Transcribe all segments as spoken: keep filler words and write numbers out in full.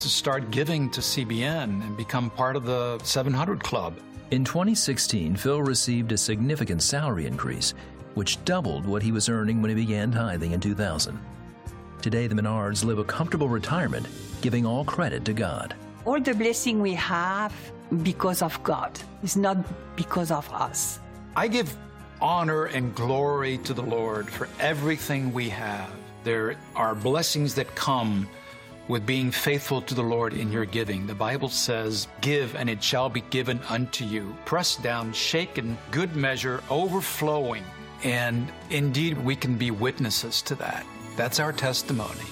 to start giving to C B N and become part of the seven hundred Club. In twenty sixteen, Phil received a significant salary increase, which doubled what he was earning when he began tithing in two thousand. Today, the Menards live a comfortable retirement, giving all credit to God. All the blessing we have because of God. It's not because of us. I give honor and glory to the Lord for everything we have. There are blessings that come with being faithful to the Lord in your giving. The Bible says, give and it shall be given unto you. Pressed down, shaken, good measure, overflowing. And indeed, we can be witnesses to that. That's our testimony.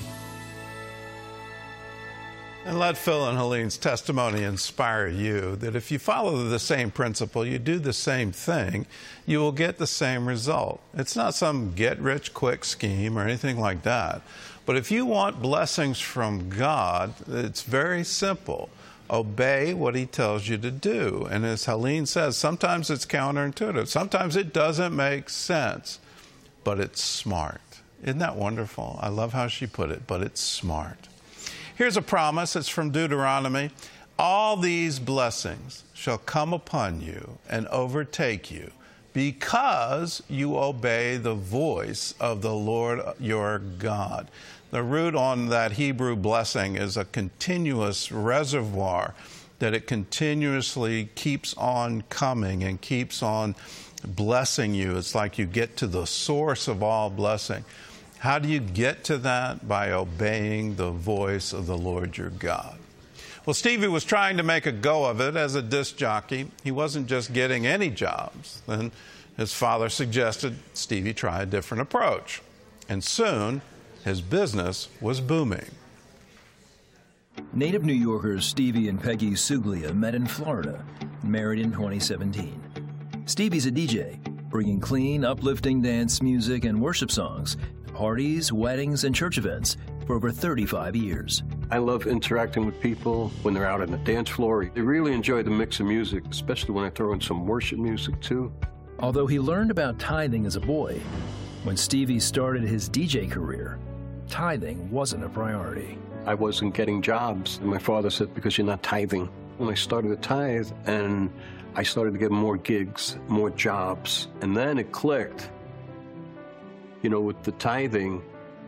And let Phil and Helene's testimony inspire you that if you follow the same principle, you do the same thing, you will get the same result. It's not some get-rich-quick scheme or anything like that. But if you want blessings from God, it's very simple. Obey what he tells you to do. And as Helene says, sometimes it's counterintuitive. Sometimes it doesn't make sense, but it's smart. Isn't that wonderful? I love how she put it, but it's smart. Here's a promise. It's from Deuteronomy. All these blessings shall come upon you and overtake you because you obey the voice of the Lord your God. The root on that Hebrew blessing is a continuous reservoir, that it continuously keeps on coming and keeps on blessing you. It's like you get to the source of all blessing. How do you get to that? By obeying the voice of the Lord your God. Well, Stevie was trying to make a go of it as a disc jockey. He wasn't just getting any jobs. Then his father suggested Stevie try a different approach. And soon, his business was booming. Native New Yorkers Stevie and Peggy Suglia met in Florida, married in twenty seventeen. Stevie's a D J, bringing clean, uplifting dance music and worship songs to parties, weddings, and church events for over thirty-five years. I love interacting with people when they're out on the dance floor. They really enjoy the mix of music, especially when I throw in some worship music, too. Although he learned about tithing as a boy, when Stevie started his D J career, tithing wasn't a priority. I wasn't getting jobs. And my father said, because you're not tithing. When I started to tithe, and I started to get more gigs, more jobs, and then it clicked. You know, with the tithing,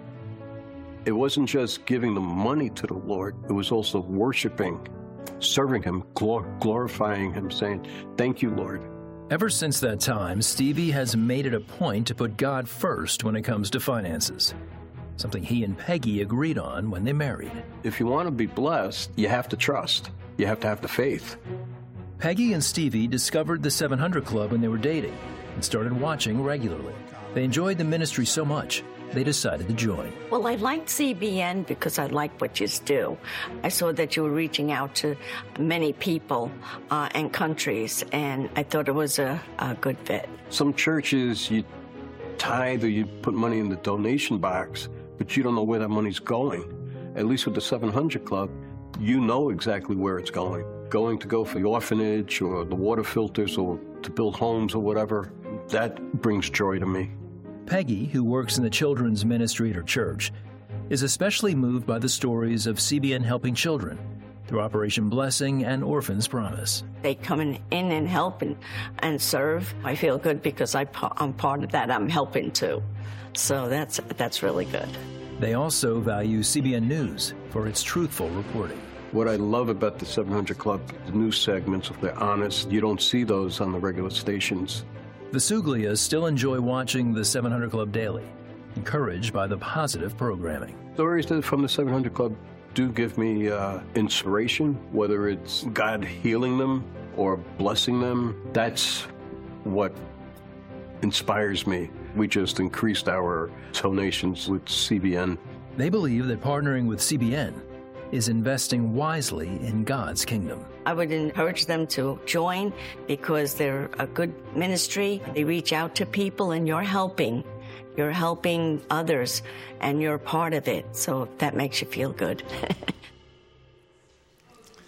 it wasn't just giving the money to the Lord, it was also worshiping, serving him, glor- glorifying him, saying, thank you, Lord. Ever since that time, Stevie has made it a point to put God first when it comes to finances, something he and Peggy agreed on when they married. If you want to be blessed, you have to trust. You have to have the faith. Peggy and Stevie discovered the seven hundred Club when they were dating and started watching regularly. They enjoyed the ministry so much, they decided to join. Well, I liked C B N because I liked what you do. I saw that you were reaching out to many people uh, and countries, and I thought it was a, a good fit. Some churches, you tithe or you put money in the donation box, but you don't know where that money's going. At least with the seven hundred Club, you know exactly where it's going. Going to go for the orphanage or the water filters or to build homes or whatever, that brings joy to me. Peggy, who works in the children's ministry at her church, is especially moved by the stories of C B N helping children through Operation Blessing and Orphans Promise. They come in, in and help and, and serve. I feel good because I, I'm part of that. I'm helping too. So that's, that's really good. They also value C B N News for its truthful reporting. What I love about the seven hundred Club, the news segments, if they're honest, you don't see those on the regular stations. The Suglias still enjoy watching the seven hundred Club daily, encouraged by the positive programming. Stories from the seven hundred Club do give me uh, inspiration, whether it's God healing them or blessing them. That's what inspires me. We just increased our donations with C B N. They believe that partnering with C B N is investing wisely in God's kingdom. I would encourage them to join because they're a good ministry. They reach out to people and you're helping. You're helping others and you're part of it. So that makes you feel good.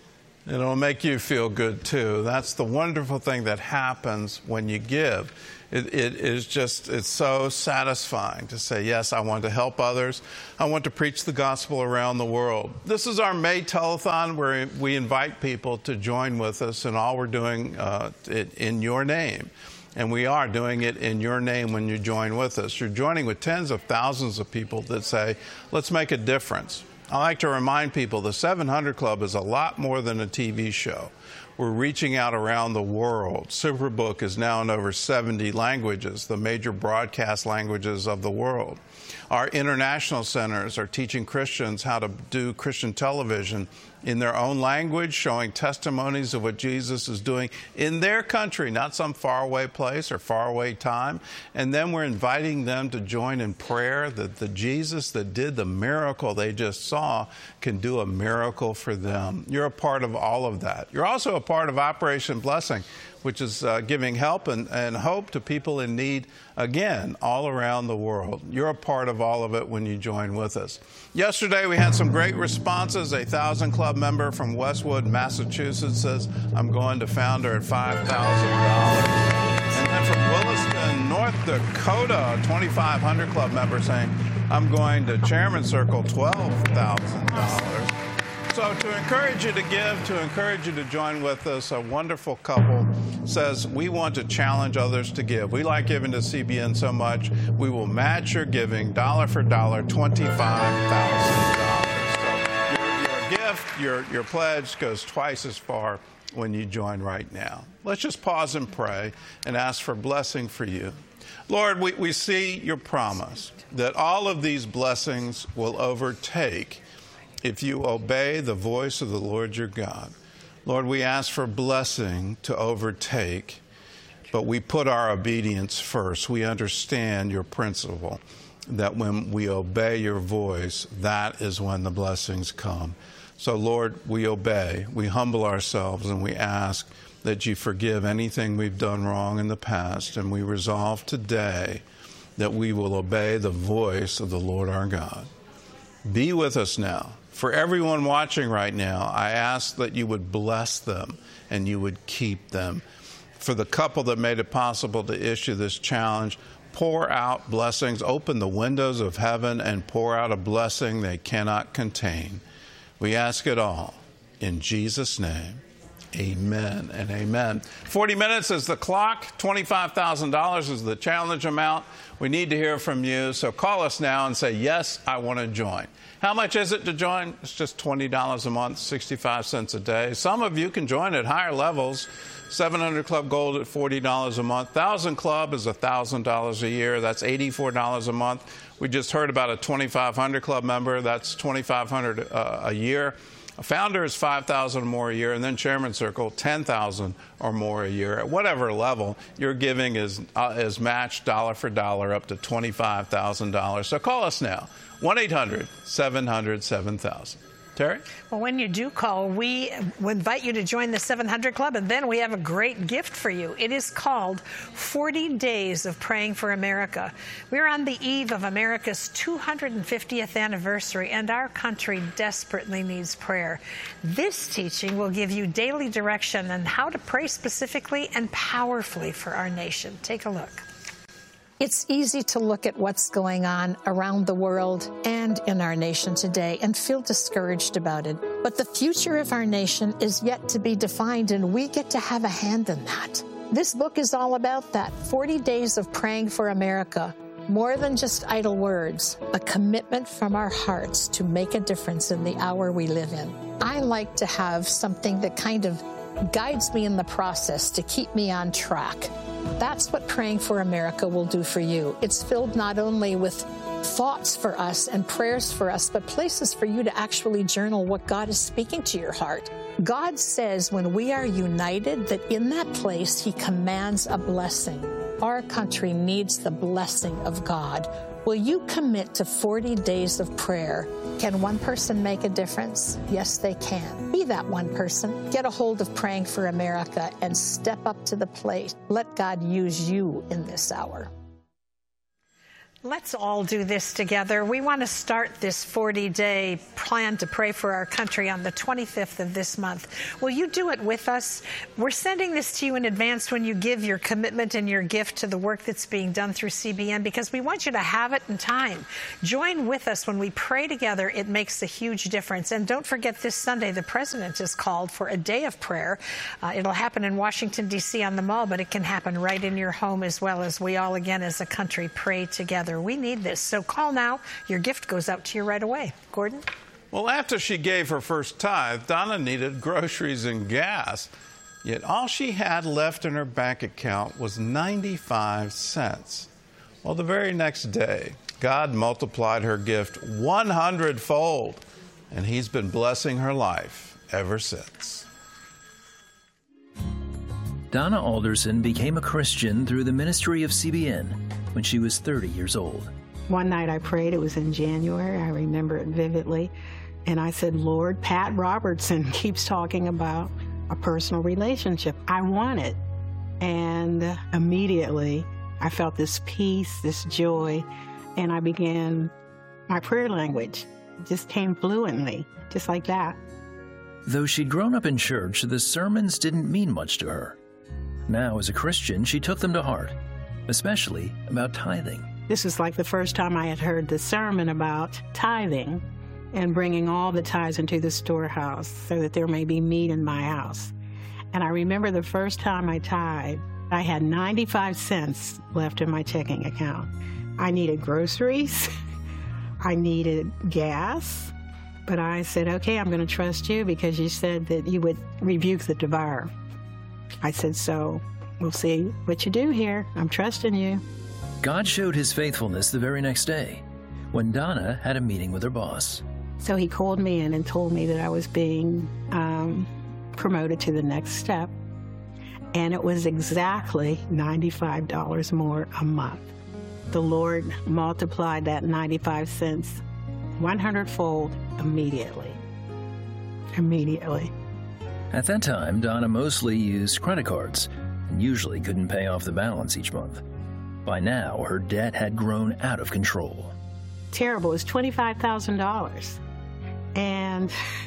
It'll make you feel good, too. That's the wonderful thing that happens when you give. It, it is just, it's so satisfying to say, yes, I want to help others. I want to preach the gospel around the world. This is our May telethon where we invite people to join with us, and all we're doing uh, it in your name. And we are doing it in your name when you join with us. You're joining with tens of thousands of people that say, let's make a difference. I like to remind people the seven hundred Club is a lot more than a T V show. We're reaching out around the world. Superbook is now in over seventy languages, the major broadcast languages of the world. Our international centers are teaching Christians how to do Christian television in their own language, showing testimonies of what Jesus is doing in their country, not some faraway place or faraway time. And then we're inviting them to join in prayer that the Jesus that did the miracle they just saw can do a miracle for them. You're a part of all of that. You're also a part of Operation Blessing, which is uh, giving help and, and hope to people in need, again, all around the world. You're a part of all of it when you join with us. Yesterday, we had some great responses. A Thousand Club member from Westwood, Massachusetts says, I'm going to Founder at five thousand dollars. And then from Williston, North Dakota, a twenty-five hundred Club member saying, I'm going to Chairman Circle, twelve thousand dollars. So to encourage you to give, to encourage you to join with us, a wonderful couple says, we want to challenge others to give. We like giving to C B N so much, we will match your giving dollar for dollar, twenty-five thousand dollars. So your, your gift, your, your pledge goes twice as far when you join right now. Let's just pause and pray and ask for blessing for you. Lord, we, we see your promise that all of these blessings will overtake if you obey the voice of the Lord your God. Lord, we ask for blessing to overtake, but we put our obedience first. We understand your principle that when we obey your voice, that is when the blessings come. So, Lord, we obey, we humble ourselves, and we ask that you forgive anything we've done wrong in the past, and we resolve today that we will obey the voice of the Lord our God. Be with us now. For everyone watching right now, I ask that you would bless them and you would keep them. For the couple that made it possible to issue this challenge, pour out blessings, open the windows of heaven and pour out a blessing they cannot contain. We ask it all in Jesus' name. Amen and amen. forty minutes is the clock. twenty-five thousand dollars is the challenge amount. We need to hear from you. So call us now and say, yes, I want to join. How much is it to join? It's just twenty dollars a month, sixty-five cents a day. Some of you can join at higher levels. seven hundred Club Gold at forty dollars a month. one thousand Club is one thousand dollars a year. That's eighty-four dollars a month. We just heard about a twenty-five hundred Club member. That's twenty-five hundred dollars uh, a year. A Founder is five thousand dollars or more a year, and then Chairman Circle, ten thousand dollars or more a year. At whatever level, your giving is, uh, is matched dollar for dollar up to twenty-five thousand dollars. So call us now, one eight hundred, seven hundred, seven thousand. Terry? Well, when you do call, we invite you to join the seven hundred Club, and then we have a great gift for you. It is called forty days of Praying for America. We're on the eve of America's two hundred fiftieth anniversary, and our country desperately needs prayer. This teaching will give you daily direction on how to pray specifically and powerfully for our nation. Take a look. It's easy to look at what's going on around the world and in our nation today and feel discouraged about it. But the future of our nation is yet to be defined, and we get to have a hand in that. This book is all about that. forty days of Praying for America. More than just idle words, a commitment from our hearts to make a difference in the hour we live in. I like to have something that kind of guides me in the process to keep me on track. That's what Praying for America will do for you. It's filled not only with thoughts for us and prayers for us, but places for you to actually journal what God is speaking to your heart. God says when we are united, that in that place, he commands a blessing. Our country needs the blessing of God. Will you commit to forty days of prayer? Can one person make a difference? Yes, they can. Be that one person. Get a hold of Praying for America and step up to the plate. Let God use you in this hour. Let's all do this together. We want to start this forty-day plan to pray for our country on the twenty-fifth of this month. Will you do it with us? We're sending this to you in advance when you give your commitment and your gift to the work that's being done through C B N, because we want you to have it in time. Join with us when we pray together. It makes a huge difference. And don't forget, this Sunday, the president is called for a day of prayer. Uh, it'll happen in Washington, D C on the Mall, but it can happen right in your home as well, as we all, again, as a country, pray together. We need this. So call now. Your gift goes out to you right away. Gordon? Well, after she gave her first tithe, Donna needed groceries and gas. Yet all she had left in her bank account was ninety-five cents. Well, the very next day, God multiplied her gift one hundred fold, and He's been blessing her life ever since. Donna Alderson became a Christian through the ministry of C B N when she was thirty years old. One night I prayed, it was in January, I remember it vividly, and I said, Lord, Pat Robertson keeps talking about a personal relationship. I want it. And immediately I felt this peace, this joy, and I began my prayer language. It just came fluently, just like that. Though she'd grown up in church, the sermons didn't mean much to her. Now, as a Christian, she took them to heart, especially about tithing. This was like the first time I had heard the sermon about tithing and bringing all the tithes into the storehouse so that there may be meat in my house. And I remember the first time I tithed, I had ninety-five cents left in my checking account. I needed groceries. I needed gas. But I said, okay, I'm going to trust you because you said that you would rebuke the devourer. I said, so we'll see what you do here. I'm trusting you. God showed His faithfulness the very next day when Donna had a meeting with her boss. So he called me in and told me that I was being um, promoted to the next step. And it was exactly ninety-five dollars more a month. The Lord multiplied that ninety-five cents one hundred fold immediately. Immediately. At that time, Donna mostly used credit cards and usually couldn't pay off the balance each month. By now, her debt had grown out of control. Terrible. It was twenty-five thousand dollars. And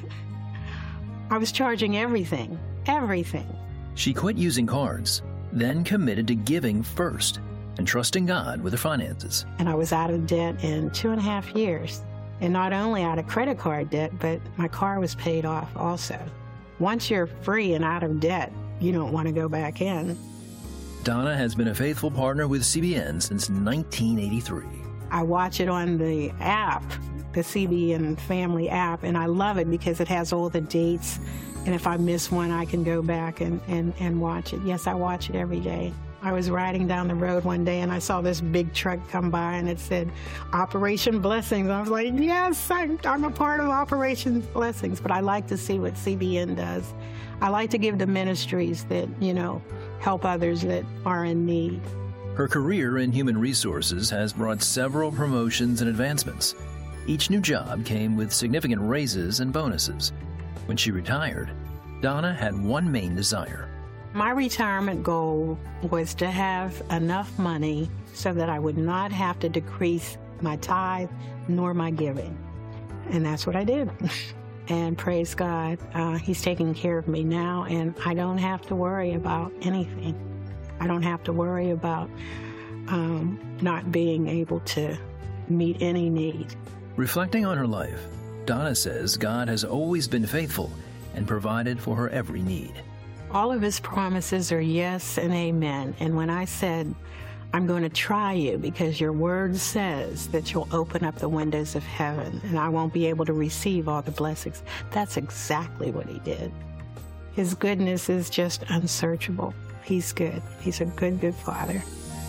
I was charging everything, everything. She quit using cards, then committed to giving first and trusting God with her finances. And I was out of debt in two and a half years. And not only out of credit card debt, but my car was paid off also. Once you're free and out of debt, you don't want to go back in. Donna has been a faithful partner with C B N since nineteen eighty-three. I watch it on the app, the C B N Family app, and I love it because it has all the dates. And if I miss one, I can go back and, and, and watch it. Yes, I watch it every day. I was riding down the road one day and I saw this big truck come by and it said, Operation Blessings. I was like, yes, I'm, I'm a part of Operation Blessings. But I like to see what C B N does. I like to give to ministries that, you know, help others that are in need. Her career in human resources has brought several promotions and advancements. Each new job came with significant raises and bonuses. When she retired, Donna had one main desire. My retirement goal was to have enough money so that I would not have to decrease my tithe nor my giving. And that's what I did. And praise God, uh, He's taking care of me now, and I don't have to worry about anything. I don't have to worry about um, not being able to meet any need. Reflecting on her life, Donna says God has always been faithful and provided for her every need. All of His promises are yes and amen. And when I said, I'm going to try you because your word says that you'll open up the windows of heaven and I won't be able to receive all the blessings, that's exactly what He did. His goodness is just unsearchable. He's good. He's a good, good Father.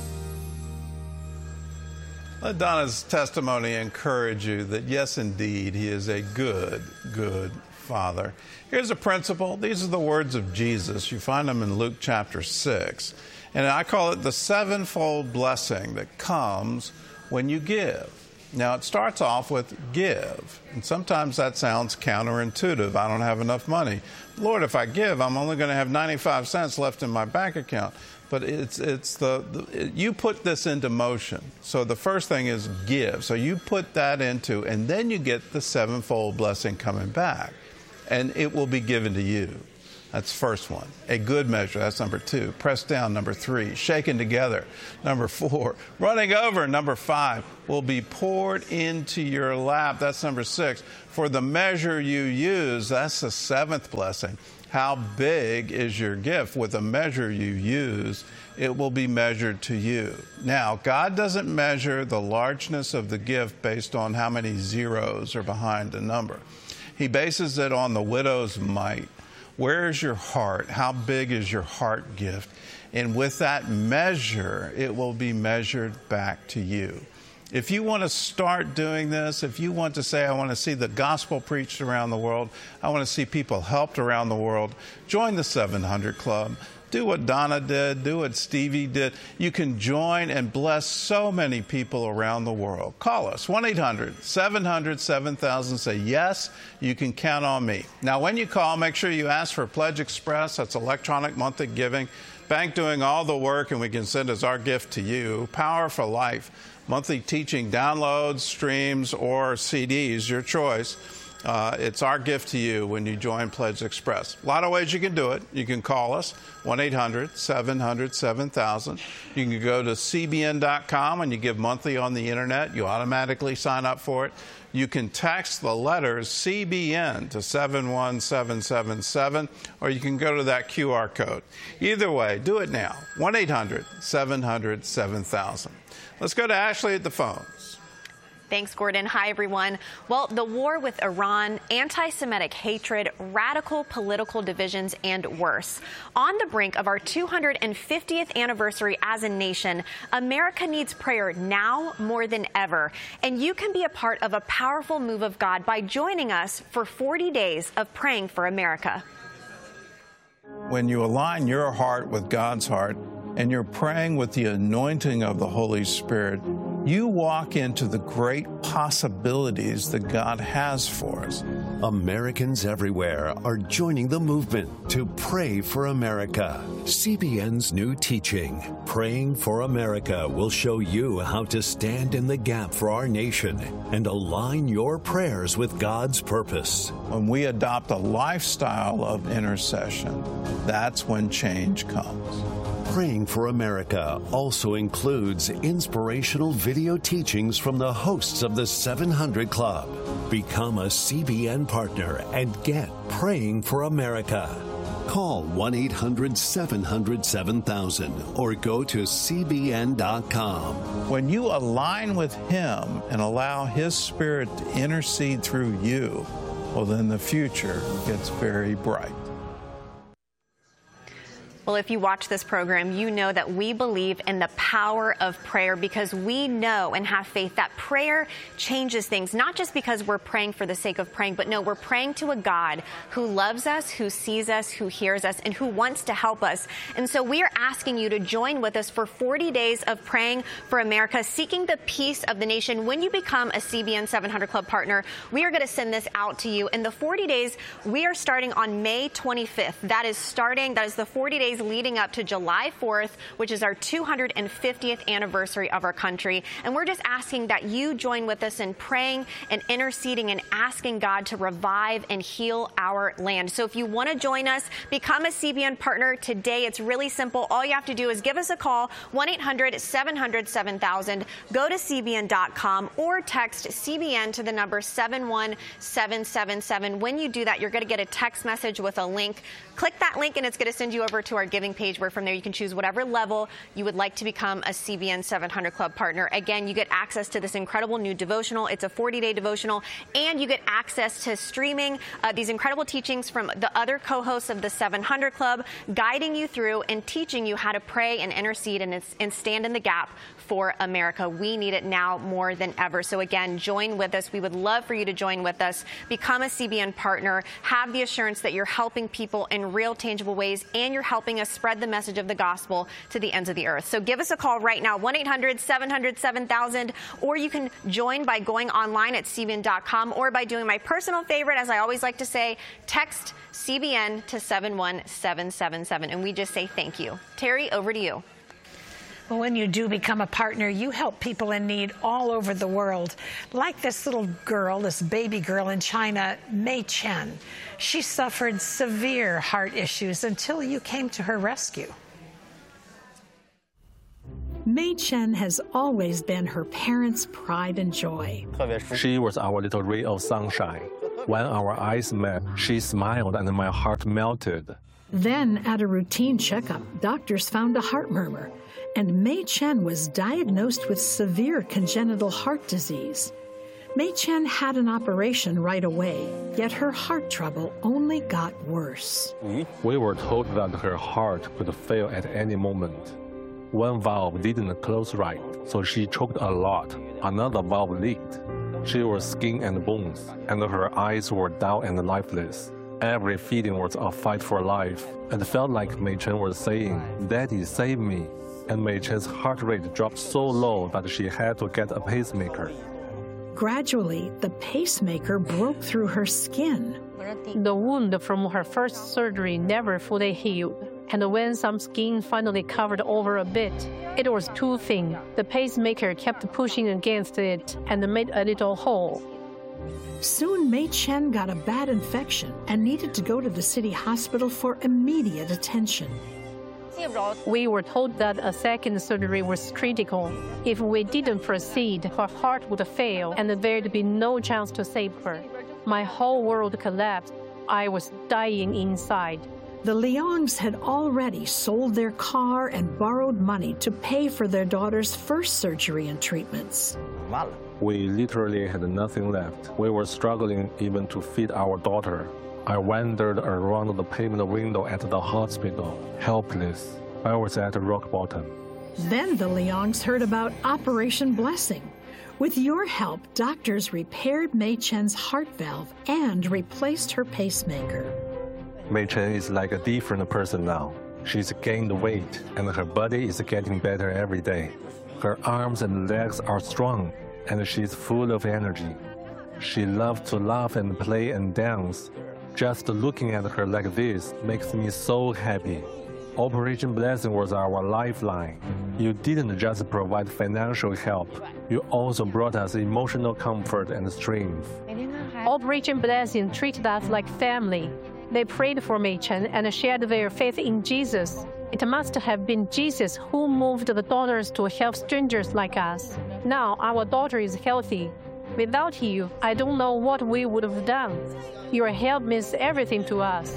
Let Donna's testimony encourage you that, yes, indeed, He is a good, good Father. Here's a principle. These are the words of Jesus. You find them in Luke chapter six. And I call it the sevenfold blessing that comes when you give. Now, it starts off with give. And sometimes that sounds counterintuitive. I don't have enough money. Lord, if I give, I'm only going to have ninety-five cents left in my bank account. But it's it's the, the you put this into motion. So the first thing is give. So you put that into, and then you get the sevenfold blessing coming back, and it will be given to you. That's first one. A good measure, that's number two. Pressed down, number three. Shaken together, number four. Running over, number five. Will be poured into your lap. That's number six. For the measure you use, that's the seventh blessing. How big is your gift? With the measure you use, it will be measured to you. Now, God doesn't measure the largeness of the gift based on how many zeros are behind the number. He bases it on the widow's mite. Where is your heart? How big is your heart gift? And with that measure, it will be measured back to you. If you want to start doing this, if you want to say, I want to see the gospel preached around the world, I want to see people helped around the world, join the seven hundred Club. Do what Donna did, do what Stevie did. You can join and bless so many people around the world. Call us, one eight hundred seven hundred seven thousand. Say, yes, you can count on me. Now, when you call, make sure you ask for Pledge Express. That's electronic monthly giving. Bank doing all the work, and we can send as our gift to you. Power for Life. Monthly teaching downloads, streams, or C Ds, your choice. Uh, it's our gift to you when you join Pledge Express. A lot of ways you can do it. You can call us, one eight hundred seven hundred seven thousand. You can go to C B N dot com and you give monthly on the internet. You automatically sign up for it. You can text the letters C B N to seven one seven seven seven, or you can go to that Q R code. Either way, do it now, one eight hundred seven hundred seven thousand. Let's go to Ashley at the phones. Thanks, Gordon. Hi, everyone. Well, the war with Iran, anti-Semitic hatred, radical political divisions, and worse. On the brink of our two hundred fiftieth anniversary as a nation, America needs prayer now more than ever. And you can be a part of a powerful move of God by joining us for forty days of praying for America. When you align your heart with God's heart, and you're praying with the anointing of the Holy Spirit, you walk into the great possibilities that God has for us. Americans everywhere are joining the movement to pray for America. C B N's new teaching, Praying for America, will show you how to stand in the gap for our nation and align your prayers with God's purpose. When we adopt a lifestyle of intercession, that's when change comes. Praying for America also includes inspirational video teachings from the hosts of the seven hundred Club. Become a C B N partner and get Praying for America. Call one eight hundred seven hundred seven thousand or go to C B N dot com. When you align with Him and allow His Spirit to intercede through you, well, then the future gets very bright. Well, if you watch this program, you know that we believe in the power of prayer because we know and have faith that prayer changes things, not just because we're praying for the sake of praying, but no, we're praying to a God who loves us, who sees us, who hears us, and who wants to help us. And so we are asking you to join with us for forty days of praying for America, seeking the peace of the nation. When you become a C B N seven hundred Club partner, we are going to send this out to you. In the forty days, we are starting on May twenty-fifth. That is starting, that is the forty days leading up to July fourth, which is our two hundred fiftieth anniversary of our country. And we're just asking that you join with us in praying and interceding and asking God to revive and heal our land. So if you want to join us, become a C B N partner today. It's really simple. All you have to do is give us a call, one eight hundred seven hundred seven thousand. Go to C B N dot com or text C B N to the number seven one seven seven seven. When you do that, you're going to get a text message with a link. Click that link and it's going to send you over to our giving page, where from there you can choose whatever level you would like to become a C B N seven hundred Club partner. Again, you get access to this incredible new devotional. It's a forty-day devotional, and you get access to streaming uh, these incredible teachings from the other co-hosts of the seven hundred Club, guiding you through and teaching you how to pray and intercede and, and stand in the gap for America. We need it now more than ever. So again, join with us. We would love for you to join with us. Become a C B N partner. Have the assurance that you're helping people in real, tangible ways, and you're helping helping us spread the message of the gospel to the ends of the earth. So give us a call right now, one eight hundred seven hundred seven thousand, or you can join by going online at C B N dot com or by doing my personal favorite, as I always like to say, text C B N to seven one seven seven seven, and we just say thank you. Terry, over to you. Well, when you do become a partner, you help people in need all over the world. Like this little girl, this baby girl in China, Mei Chen. She suffered severe heart issues until you came to her rescue. Mei Chen has always been her parents' pride and joy. She was our little ray of sunshine. When our eyes met, she smiled and my heart melted. Then, at a routine checkup, doctors found a heart murmur, and Mei Chen was diagnosed with severe congenital heart disease. Mei Chen had an operation right away, yet her heart trouble only got worse. We were told that her heart could fail at any moment. One valve didn't close right, so she choked a lot. Another valve leaked. She was skin and bones, and her eyes were dull and lifeless. Every feeling was a fight for life. It felt like Mei Chen was saying, "Daddy, save me." And Mei Chen's heart rate dropped so low that she had to get a pacemaker. Gradually, the pacemaker broke through her skin. The wound from her first surgery never fully healed, and when some skin finally covered over a bit, it was too thin. The pacemaker kept pushing against it and made a little hole. Soon, Mei Chen got a bad infection and needed to go to the city hospital for immediate attention. We were told that a second surgery was critical. If we didn't proceed, her heart would fail and there'd be no chance to save her. My whole world collapsed. I was dying inside. The Liangs had already sold their car and borrowed money to pay for their daughter's first surgery and treatments. We literally had nothing left. We were struggling even to feed our daughter. I wandered around the payment window at the hospital, helpless. I was at rock bottom. Then the Liangs heard about Operation Blessing. With your help, doctors repaired Mei Chen's heart valve and replaced her pacemaker. Mei Chen is like a different person now. She's gained weight, and her body is getting better every day. Her arms and legs are strong, and she's full of energy. She loves to laugh and play and dance. Just looking at her like this makes me so happy. Operation Blessing was our lifeline. You didn't just provide financial help, you also brought us emotional comfort and strength. Operation Blessing treated us like family. They prayed for Mei Chen and shared their faith in Jesus. It must have been Jesus who moved the donors to help strangers like us. Now our daughter is healthy. Without you, I don't know what we would have done. Your help means everything to us.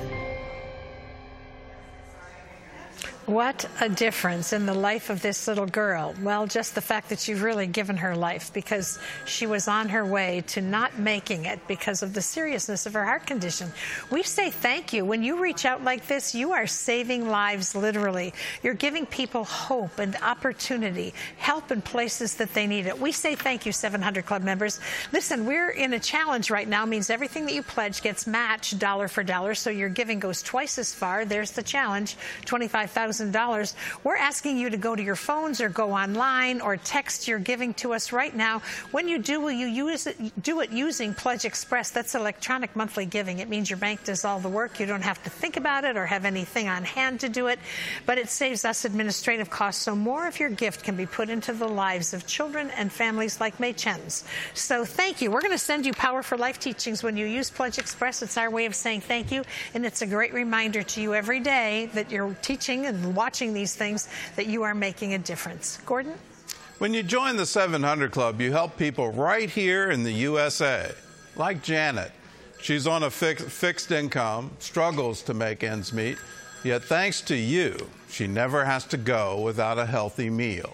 What a difference in the life of this little girl. Well, just the fact that you've really given her life, because she was on her way to not making it because of the seriousness of her heart condition. We say thank you. When you reach out like this, you are saving lives literally. You're giving people hope and opportunity, help in places that they need it. We say thank you, seven hundred Club members. Listen, we're in a challenge right now. It means everything that you pledge gets matched dollar for dollar, so your giving goes twice as far. There's the challenge, twenty-five thousand dollars. We're asking you to go to your phones or go online or text your giving to us right now. When you do, will you use it, do it using Pledge Express? That's electronic monthly giving. It means your bank does all the work. You don't have to think about it or have anything on hand to do it, but it saves us administrative costs, so more of your gift can be put into the lives of children and families like Mei Chen's. So thank you. We're going to send you Power for Life teachings when you use Pledge Express. It's our way of saying thank you, and it's a great reminder to you every day that you're teaching and watching these things, that you are making a difference. Gordon? When you join the seven hundred Club, you help people right here in the U S A, like Janet. She's on a fix, fixed income, struggles to make ends meet, yet thanks to you, she never has to go without a healthy meal.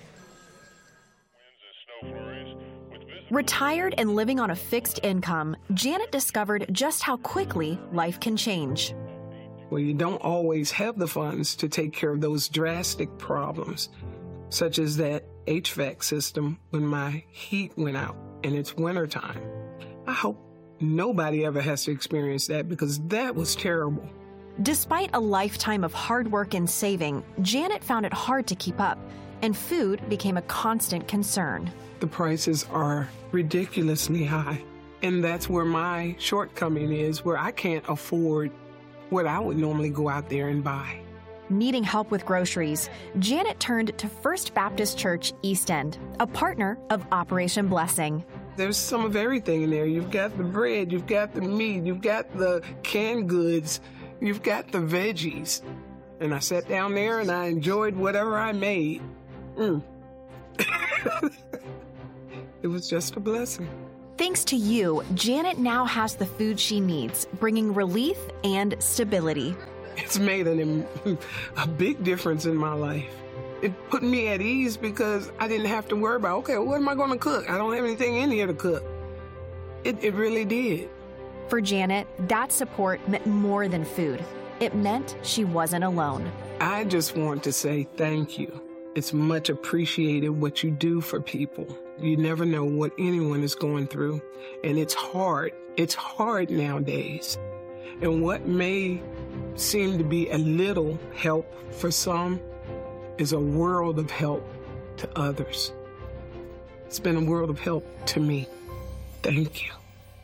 Retired and living on a fixed income, Janet discovered just how quickly life can change. Well, you don't always have the funds to take care of those drastic problems, such as that H V A C system when my heat went out and it's wintertime. I hope nobody ever has to experience that, because that was terrible. Despite a lifetime of hard work and saving, Janet found it hard to keep up, and food became a constant concern. The prices are ridiculously high, and that's where my shortcoming is, where I can't afford what I would normally go out there and buy. Needing help with groceries, Janet turned to First Baptist Church East End, a partner of Operation Blessing. There's some of everything in there. You've got the bread, you've got the meat, you've got the canned goods, you've got the veggies. And I sat down there and I enjoyed whatever I made. Mm. It was just a blessing. Thanks to you, Janet now has the food she needs, bringing relief and stability. It's made an, a big difference in my life. It put me at ease because I didn't have to worry about, okay, what am I going to cook? I don't have anything in here to cook. It, it really did. For Janet, that support meant more than food. It meant she wasn't alone. I just want to say thank you. It's much appreciated what you do for people. You never know what anyone is going through, and it's hard. It's hard nowadays. And what may seem to be a little help for some is a world of help to others. It's been a world of help to me. Thank you.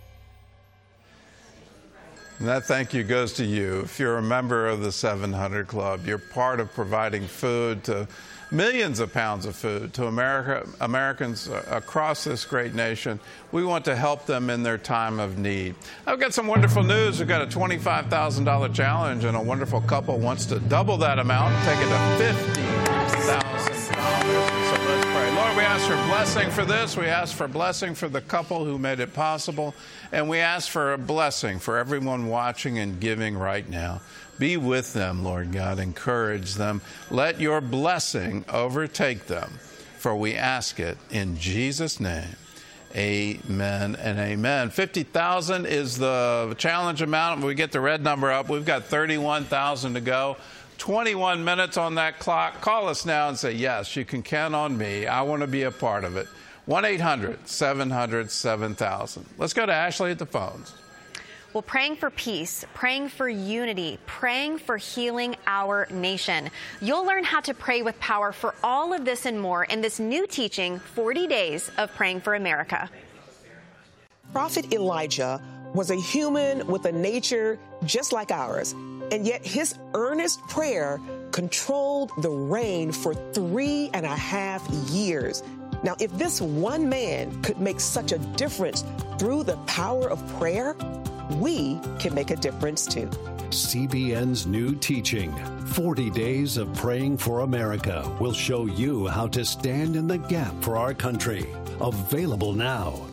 And that thank you goes to you. If you're a member of the seven hundred Club, you're part of providing food to millions of pounds of food to America, Americans across this great nation. We want to help them in their time of need. I've got some wonderful news. We've got a twenty-five thousand dollars challenge, and a wonderful couple wants to double that amount and take it to fifty thousand dollars. So let's pray. Lord, we ask for blessing for this. We ask for blessing for the couple who made it possible. And we ask for a blessing for everyone watching and giving right now. Be with them, Lord God. Encourage them. Let your blessing overtake them. For we ask it in Jesus' name. Amen and amen. fifty thousand is the challenge amount. When we get the red number up, we've got thirty-one thousand to go. twenty-one minutes on that clock. Call us now and say, yes, you can count on me. I want to be a part of it. one eight hundred seven hundred seven thousand. Let's go to Ashley at the phones. Well, praying for peace, praying for unity, praying for healing our nation. You'll learn how to pray with power for all of this and more in this new teaching, forty days of Praying for America. Prophet Elijah was a human with a nature just like ours, and yet his earnest prayer controlled the rain for three and a half years. Now, if this one man could make such a difference through the power of prayer, we can make a difference too. C B N's new teaching, forty days of Praying for America, will show you how to stand in the gap for our country. Available now.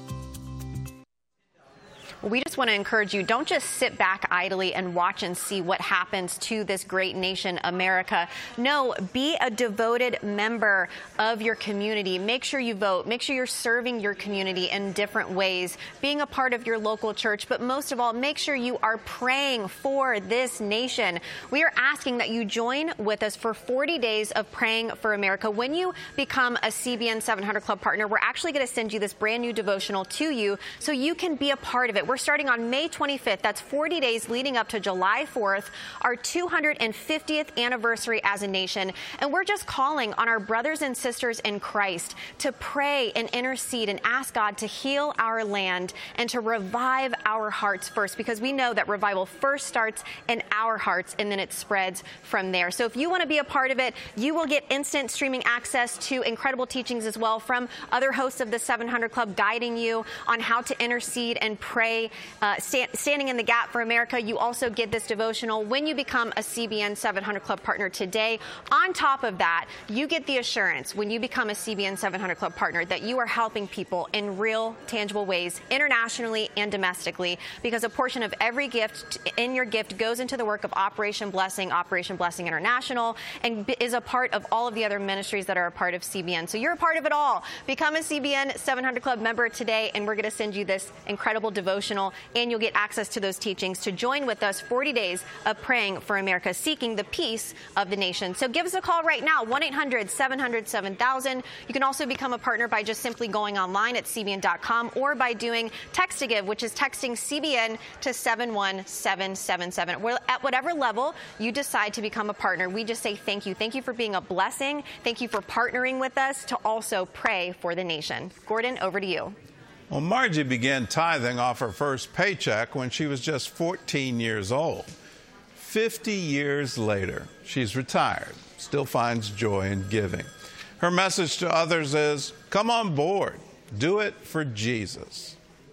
We just want to encourage you, don't just sit back idly and watch and see what happens to this great nation, America. No, be a devoted member of your community. Make sure you vote. Make sure you're serving your community in different ways, being a part of your local church. But most of all, make sure you are praying for this nation. We are asking that you join with us for forty days of Praying for America. When you become a C B N seven hundred Club partner, we're actually going to send you this brand new devotional to you so you can be a part of it. We're starting on May twenty-fifth. That's forty days leading up to July fourth, our two hundred fiftieth anniversary as a nation. And we're just calling on our brothers and sisters in Christ to pray and intercede and ask God to heal our land and to revive our hearts first, because we know that revival first starts in our hearts and then it spreads from there. So if you want to be a part of it, you will get instant streaming access to incredible teachings as well from other hosts of the seven hundred Club, guiding you on how to intercede and pray. Uh, stand, standing in the gap for America. You also get this devotional when you become a C B N seven hundred Club partner today. On top of that, you get the assurance when you become a C B N seven hundred Club partner that you are helping people in real, tangible ways, internationally and domestically, because a portion of every gift in your gift goes into the work of Operation Blessing, Operation Blessing International, and is a part of all of the other ministries that are a part of C B N. So you're a part of it all. Become a C B N seven hundred Club member today, and we're going to send you this incredible devotion inspirational, and you'll get access to those teachings to join with us forty days of praying for America, seeking the peace of the nation. So give us a call right now, one eight hundred seven hundred seven thousand. You can also become a partner by just simply going online at C B N dot com or by doing Text to Give, which is texting C B N to seven one seven seven seven. Well, at whatever level you decide to become a partner, we just say thank you. Thank you for being a blessing. Thank you for partnering with us to also pray for the nation. Gordon, over to you. Well, Margie began tithing off her first paycheck when she was just fourteen years old. fifty years later, she's retired, still finds joy in giving. Her message to others is, come on board. Do it for Jesus.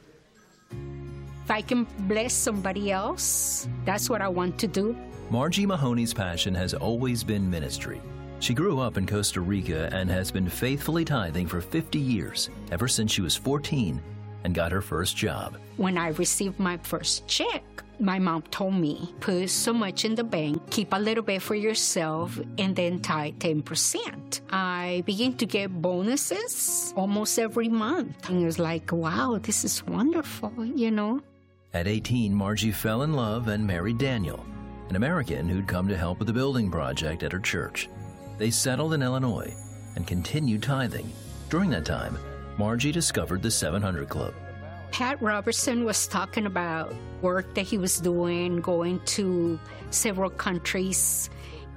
If I can bless somebody else, that's what I want to do. Margie Mahoney's passion has always been ministry. She grew up in Costa Rica and has been faithfully tithing for fifty years, ever since she was fourteen and got her first job. When I received my first check, my mom told me, put so much in the bank, keep a little bit for yourself, and then tithe ten percent. I began to get bonuses almost every month. And it was like, wow, this is wonderful, you know. At eighteen, Margie fell in love and married Daniel, an American who'd come to help with the building project at her church. They settled in Illinois and continued tithing. During that time, Margie discovered the seven hundred Club. Pat Robertson was talking about work that he was doing, going to several countries,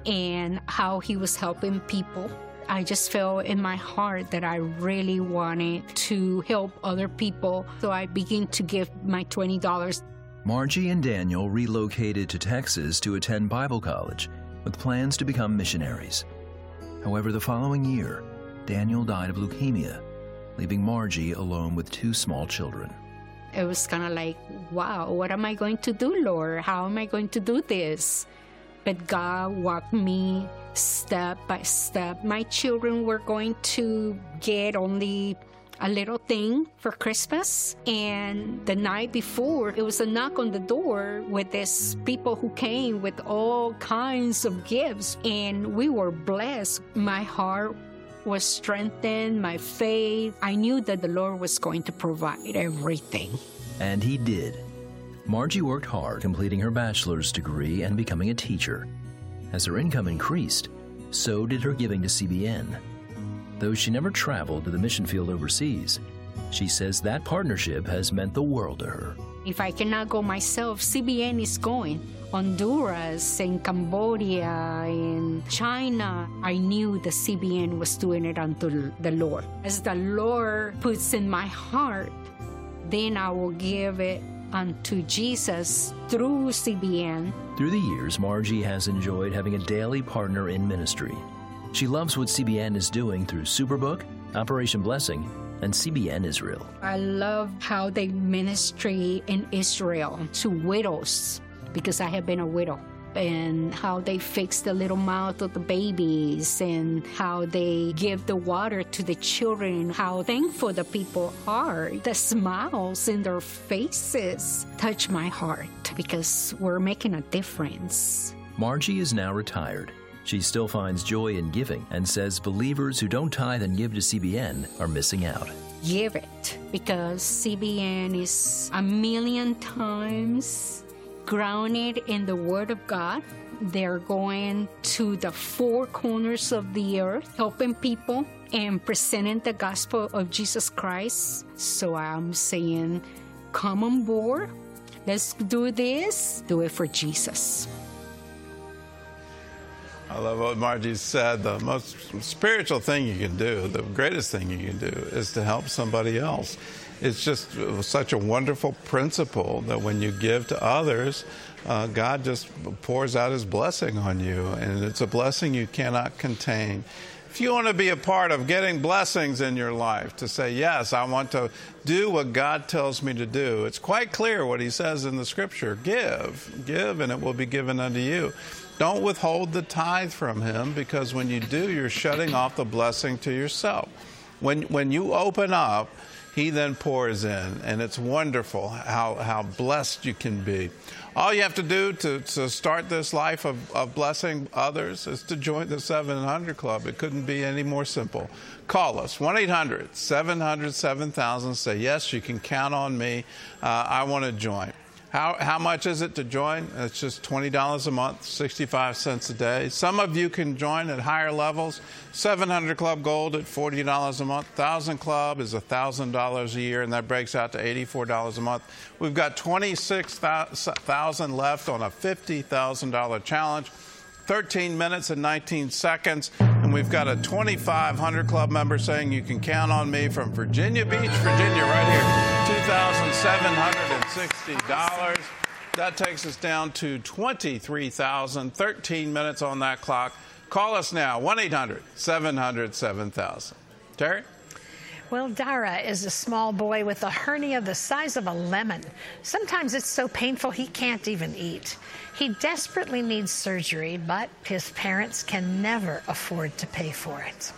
and how he was helping people. I just felt in my heart that I really wanted to help other people, so I began to give my twenty dollars. Margie and Daniel relocated to Texas to attend Bible college with plans to become missionaries. However, the following year, Daniel died of leukemia, leaving Margie alone with two small children. It was kind of like, wow, what am I going to do, Lord? How am I going to do this? But God walked me step by step. My children were going to get only a little thing for Christmas. And the night before, it was a knock on the door with these people who came with all kinds of gifts. And we were blessed. My heart was strengthened, my faith. I knew that the Lord was going to provide everything. And he did. Margie worked hard, completing her bachelor's degree and becoming a teacher. As her income increased, so did her giving to C B N. Though she never traveled to the mission field overseas, she says that partnership has meant the world to her. If I cannot go myself, C B N is going. Honduras and Cambodia and China. I knew the C B N was doing it unto the Lord. As the Lord puts in my heart, then I will give it unto Jesus through C B N. Through the years, Margie has enjoyed having a daily partner in ministry. She loves what C B N is doing through Superbook, Operation Blessing, and C B N Israel. I love how they ministry in Israel to widows, because I have been a widow, and how they fix the little mouth of the babies, and how they give the water to the children, how thankful the people are. The smiles in their faces touch my heart because we're making a difference. Margie is now retired. She still finds joy in giving and says believers who don't tithe and give to C B N are missing out. Give it, because C B N is a million times grounded in the Word of God. They're going to the four corners of the earth, helping people and presenting the gospel of Jesus Christ. So I'm saying, come on board. Let's do this. Do it for Jesus. I love what Margie said. The most spiritual thing you can do, the greatest thing you can do, is to help somebody else. It's just such a wonderful principle that when you give to others, uh, God just pours out his blessing on you, and it's a blessing you cannot contain. If you want to be a part of getting blessings in your life, to say, yes, I want to do what God tells me to do, it's quite clear what he says in the scripture. Give, give, and it will be given unto you. Don't withhold the tithe from him, because when you do, you're shutting off the blessing to yourself. When, when you open up, He then pours in, and it's wonderful how, how blessed you can be. All you have to do to, to start this life of, of blessing others is to join the seven hundred Club. It couldn't be any more simple. Call us, one eight hundred, seven hundred, seven thousand. Say, yes, you can count on me. Uh, I want to join. How, how much is it to join? It's just twenty dollars a month, sixty-five cents a day. Some of you can join at higher levels. seven hundred Club Gold at forty dollars a month. one thousand Club is one thousand dollars a year, and that breaks out to eighty-four dollars a month. We've got twenty-six thousand left on a fifty thousand dollars challenge. thirteen minutes and nineteen seconds, and we've got a twenty-five hundred Club member saying you can count on me from Virginia Beach, Virginia, right here, two thousand seven hundred sixty dollars. That takes us down to twenty-three thousand, thirteen minutes on that clock. Call us now, one eight hundred, seven hundred, seven thousand. Terry? Well, Dara is a small boy with a hernia the size of a lemon. Sometimes it's so painful he can't even eat. He desperately needs surgery, but his parents can never afford to pay for it.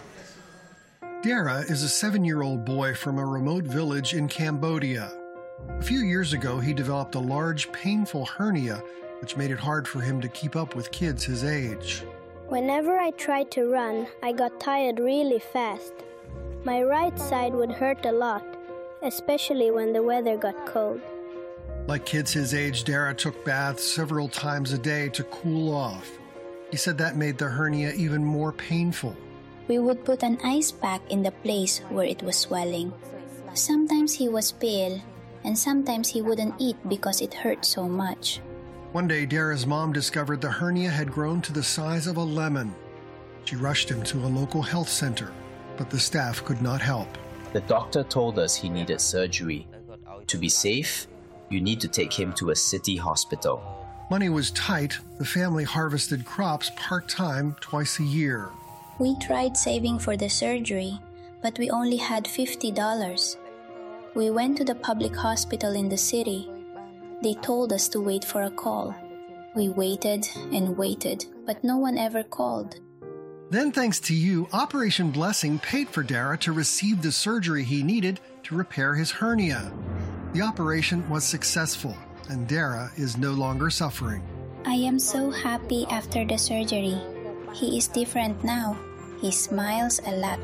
Dara is a seven-year-old boy from a remote village in Cambodia. A few years ago, he developed a large, painful hernia, which made it hard for him to keep up with kids his age. Whenever I tried to run, I got tired really fast. My right side would hurt a lot, especially when the weather got cold. Like kids his age, Dara took baths several times a day to cool off. He said that made the hernia even more painful. We would put an ice pack in the place where it was swelling. Sometimes he was pale, and sometimes he wouldn't eat because it hurt so much. One day, Dara's mom discovered the hernia had grown to the size of a lemon. She rushed him to a local health center, but the staff could not help. The doctor told us he needed surgery. To be safe, you need to take him to a city hospital. Money was tight. The family harvested crops part-time twice a year. We tried saving for the surgery, but we only had fifty dollars. We went to the public hospital in the city. They told us to wait for a call. We waited and waited, but no one ever called. Then, thanks to you, Operation Blessing paid for Dara to receive the surgery he needed to repair his hernia. The operation was successful, and Dara is no longer suffering. I am so happy after the surgery. He is different now. He smiles a lot.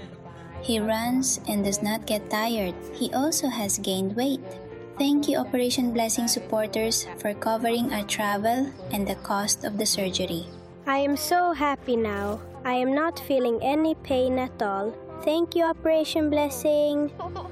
He runs and does not get tired. He also has gained weight. Thank you, Operation Blessing supporters, for covering our travel and the cost of the surgery. I am so happy now. I am not feeling any pain at all. Thank you, Operation Blessing.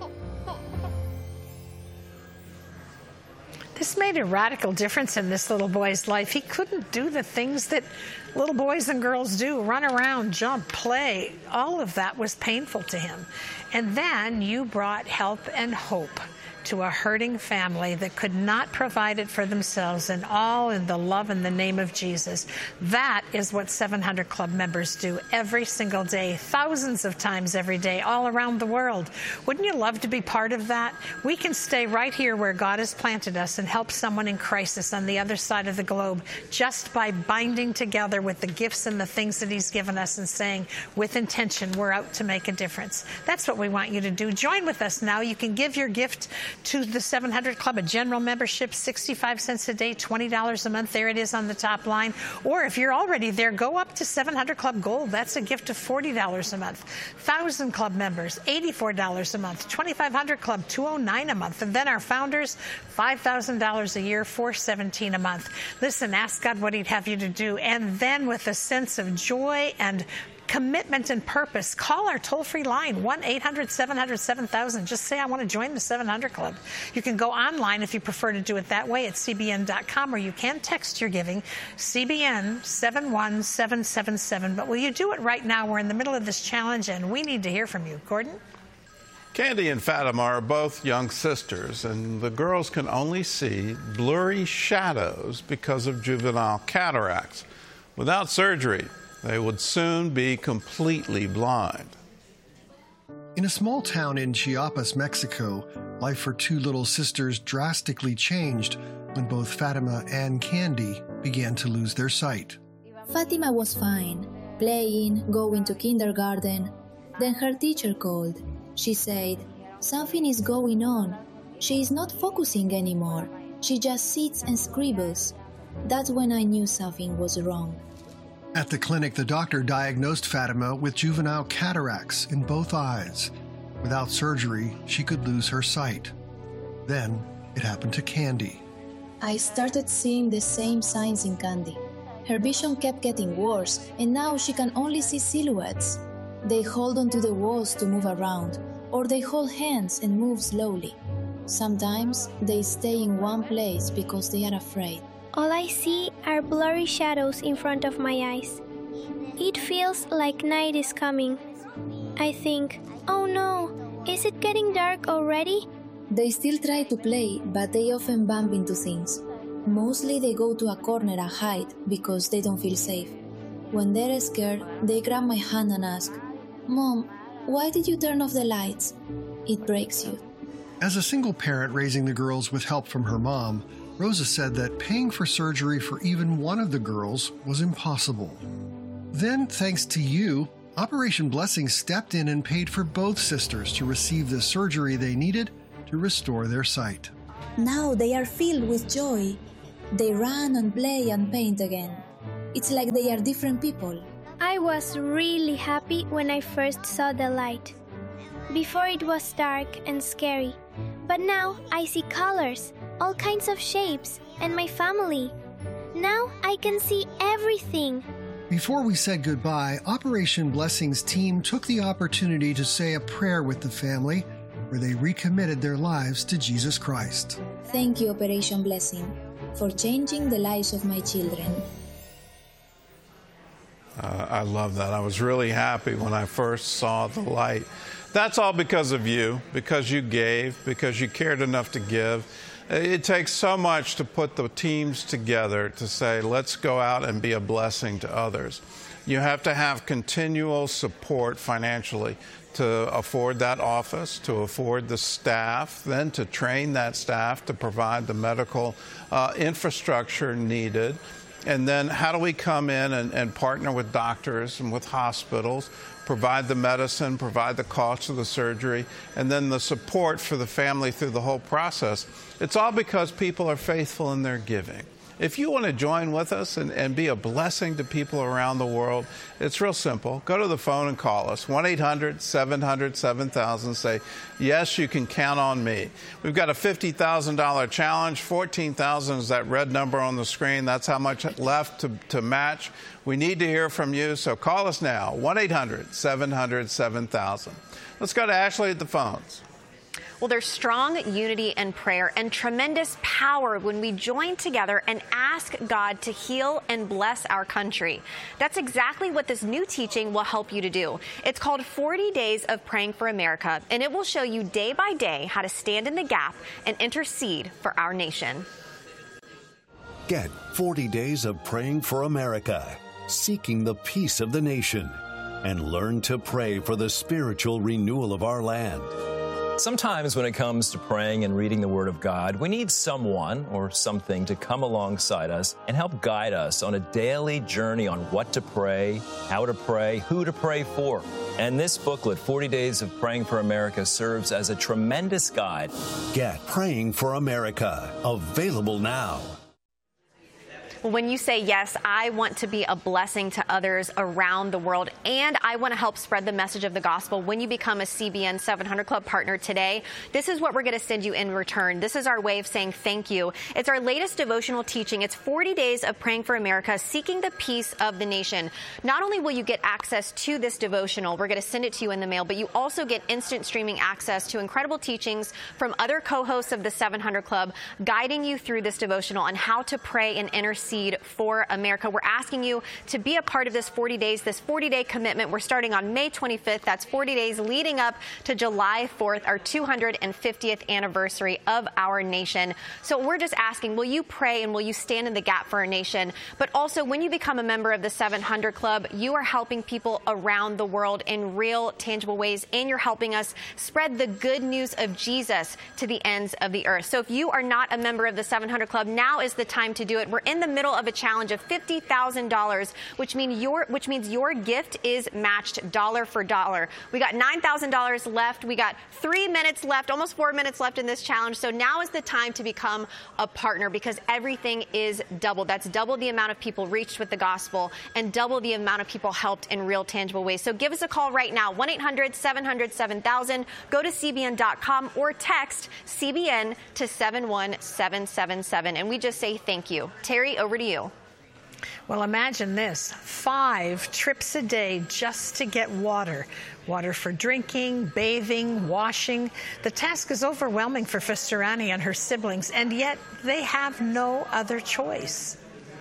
This made a radical difference in this little boy's life. He couldn't do the things that little boys and girls do, run around, jump, play. All of that was painful to him. And then you brought help and hope to a hurting family that could not provide it for themselves, and all in the love and the name of Jesus. That is what seven hundred Club members do every single day, thousands of times every day, all around the world. Wouldn't you love to be part of that? We can stay right here where God has planted us and help someone in crisis on the other side of the globe just by binding together with the gifts and the things that He's given us and saying, with intention, we're out to make a difference. That's what we want you to do. Join with us now. You can give your gift to the seven hundred Club, a general membership, sixty-five cents a day, twenty dollars a month. There it is on the top line. Or if you're already there, go up to seven hundred Club Gold. That's a gift of forty dollars a month. one thousand Club members, eighty-four dollars a month. twenty-five hundred Club, two hundred nine dollars a month. And then our founders, five thousand dollars a year, four hundred seventeen dollars a month. Listen, ask God what He'd have you to do. And then with a sense of joy and commitment and purpose, call our toll-free line, one eight hundred, seven hundred, seven thousand. Just say, I want to join the seven hundred Club. You can go online if you prefer to do it that way at C B N dot com, or you can text your giving, C B N seven one seven seven seven. But will you do it right now? We're in the middle of this challenge, and we need to hear from you. Gordon? Candy and Fatima are both young sisters, and the girls can only see blurry shadows because of juvenile cataracts. Without surgery, they would soon be completely blind. In a small town in Chiapas, Mexico, life for two little sisters drastically changed when both Fatima and Candy began to lose their sight. Fatima was fine, playing, going to kindergarten. Then her teacher called. She said, Something is going on. She is not focusing anymore. She just sits and scribbles. That's when I knew something was wrong. At the clinic, the doctor diagnosed Fatima with juvenile cataracts in both eyes. Without surgery, she could lose her sight. Then it happened to Candy. I started seeing the same signs in Candy. Her vision kept getting worse, and now she can only see silhouettes. They hold onto the walls to move around, or they hold hands and move slowly. Sometimes they stay in one place because they are afraid. All I see are blurry shadows in front of my eyes. It feels like night is coming. I think, oh no, is it getting dark already? They still try to play, but they often bump into things. Mostly they go to a corner and hide because they don't feel safe. When they're scared, they grab my hand and ask, Mom, why did you turn off the lights? It breaks you. As a single parent raising the girls with help from her mom, Rosa said that paying for surgery for even one of the girls was impossible. Then, thanks to you, Operation Blessing stepped in and paid for both sisters to receive the surgery they needed to restore their sight. Now they are filled with joy. They run and play and paint again. It's like they are different people. I was really happy when I first saw the light. Before it was dark and scary, but now I see colors, all kinds of shapes, and my family. Now I can see everything. Before we said goodbye, Operation Blessing's team took the opportunity to say a prayer with the family where they recommitted their lives to Jesus Christ. Thank you, Operation Blessing, for changing the lives of my children. Uh, I love that. I was really happy when I first saw the light. That's all because of you, because you gave, because you cared enough to give. It takes so much to put the teams together to say, let's go out and be a blessing to others. You have to have continual support financially to afford that office, to afford the staff, then to train that staff to provide the medical uh, infrastructure needed. And then how do we come in and, and partner with doctors and with hospitals, provide the medicine, provide the cost of the surgery, and then the support for the family through the whole process. It's all because people are faithful in their giving. If you want to join with us and, and be a blessing to people around the world, it's real simple. Go to the phone and call us, one eight hundred, seven hundred, seven thousand. Say, yes, you can count on me. We've got a fifty thousand dollars challenge. fourteen thousand is that red number on the screen. That's how much left to, to match. We need to hear from you, so call us now, one eight hundred, seven hundred, seven thousand. Let's go to Ashley at the phones. Well, there's strong unity and prayer and tremendous power when we join together and ask God to heal and bless our country. That's exactly what this new teaching will help you to do. It's called forty days of Praying for America, and it will show you day by day how to stand in the gap and intercede for our nation. Get forty days of Praying for America, seeking the peace of the nation, and learn to pray for the spiritual renewal of our land. Sometimes when it comes to praying and reading the Word of God, we need someone or something to come alongside us and help guide us on a daily journey on what to pray, how to pray, who to pray for. And this booklet, forty days of Praying for America, serves as a tremendous guide. Get Praying for America, available now. When you say, yes, I want to be a blessing to others around the world, and I want to help spread the message of the gospel, when you become a C B N seven hundred Club partner today, this is what we're going to send you in return. This is our way of saying thank you. It's our latest devotional teaching. It's forty days of Praying for America, seeking the peace of the nation. Not only will you get access to this devotional, we're going to send it to you in the mail, but you also get instant streaming access to incredible teachings from other co-hosts of the seven hundred Club, guiding you through this devotional on how to pray and intercede for America. We're asking you to be a part of this forty days, this forty-day commitment. We're starting on May twenty-fifth. That's forty days leading up to July fourth, our two hundred fiftieth anniversary of our nation. So we're just asking, will you pray and will you stand in the gap for our nation? But also, when you become a member of the seven hundred Club, you are helping people around the world in real, tangible ways, and you're helping us spread the good news of Jesus to the ends of the earth. So if you are not a member of the seven hundred Club, now is the time to do it. We're in the middle middle of a challenge of fifty thousand dollars, which mean your which means your gift is matched dollar for dollar. We got nine thousand dollars left. We got three minutes left, almost four minutes left in this challenge. So now is the time to become a partner, because everything is double. That's double the amount of people reached with the gospel and double the amount of people helped in real tangible ways. So give us a call right now, one eight hundred seven hundred seven thousand. Go to C B N dot com or text C B N to seven one seven seven seven. And we just say thank you. Terry, over to you. Well, imagine this, five trips a day just to get water. Water for drinking, bathing, washing. The task is overwhelming for Fistarani and her siblings, and yet they have no other choice.